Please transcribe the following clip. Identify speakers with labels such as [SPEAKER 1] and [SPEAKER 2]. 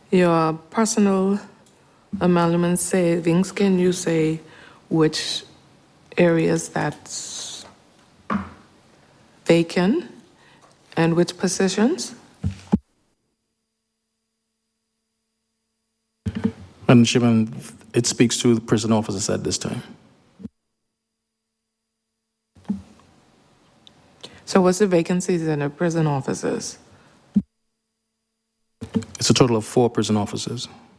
[SPEAKER 1] Your personal emolument savings, can you say which areas that's vacant and which positions?
[SPEAKER 2] Madam Chairman, it speaks to the prison officers at this time.
[SPEAKER 1] So what's the vacancies in the prison officers?
[SPEAKER 2] It's a total of 4 prison officers.